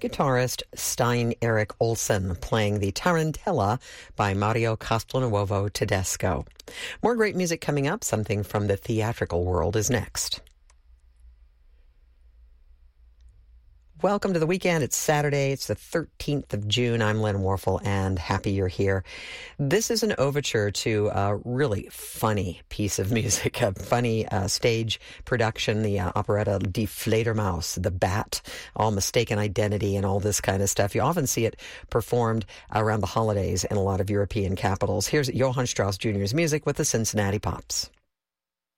guitarist Stein Erik Olsson playing the Tarantella by Mario Castelnuovo Tedesco. More great music coming up. Something from the theatrical world is next. Welcome to the weekend. It's Saturday. It's the 13th of June. I'm Lynn Warfel, and happy you're here. This is an overture to a really funny piece of music, a funny stage production, the operetta Die Fledermaus, the bat, all mistaken identity and all this kind of stuff. You often see it performed around the holidays in a lot of European capitals. Here's Johann Strauss Jr.'s music with the Cincinnati Pops.